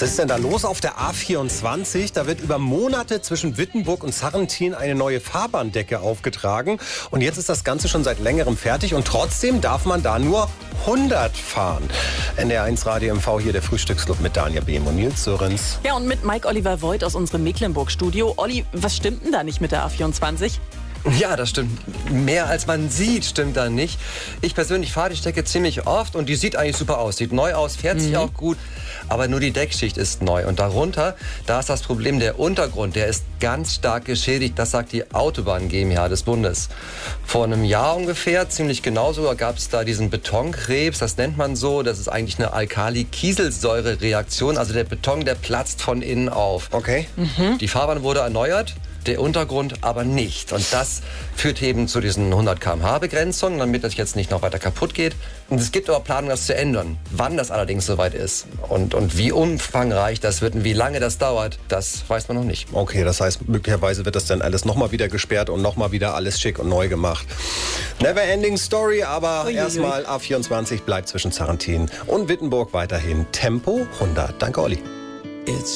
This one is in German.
Was ist denn da los auf der A24? Da wird über Monate zwischen Wittenburg und Sarrentin eine neue Fahrbahndecke aufgetragen. Und jetzt ist das Ganze schon seit längerem fertig. Und trotzdem darf man da nur 100 fahren. NDR1 Radio MV, hier der Frühstücksclub mit Daniel Behm und Nils Sörensen. Ja, und mit Mike Oliver Voigt aus unserem Mecklenburg-Studio. Olli, was stimmt denn da nicht mit der A24? Ja, das stimmt. Mehr als man sieht, stimmt da nicht. Ich persönlich fahre die Strecke ziemlich oft und die sieht eigentlich super aus. Sieht neu aus, fährt sich auch gut, aber nur die Deckschicht ist neu. Und darunter, da ist das Problem, der Untergrund, der ist ganz stark geschädigt. Das sagt die Autobahn GmbH des Bundes. Vor einem Jahr ungefähr, ziemlich genau sogar, gab es da diesen Betonkrebs, das nennt man so. Das ist eigentlich eine Alkali-Kieselsäure-Reaktion. Also der Beton, der platzt von innen auf. Okay. Die Fahrbahn wurde erneuert. Der Untergrund aber nicht. Und das führt eben zu diesen 100 km/h Begrenzungen, damit das jetzt nicht noch weiter kaputt geht. Und es gibt aber Planungen, das zu ändern. Wann das allerdings soweit ist und wie umfangreich das wird und wie lange das dauert, das weiß man noch nicht. Okay, das heißt, möglicherweise wird das dann alles nochmal wieder gesperrt und nochmal wieder alles schick und neu gemacht. Never ending story, aber erstmal A24 bleibt zwischen Sarrentin und Wittenburg weiterhin Tempo 100. Danke, Olli.